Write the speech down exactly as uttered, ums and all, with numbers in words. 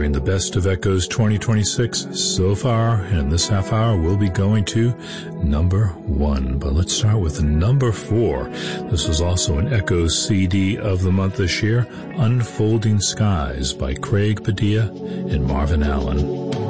featuring the best of Echoes twenty twenty-six so far, and this half hour we'll be going to number one. But let's start with number four. This was also an Echoes C D of the month this year, Unfolding Skies by Craig Padilla and Marvin Allen.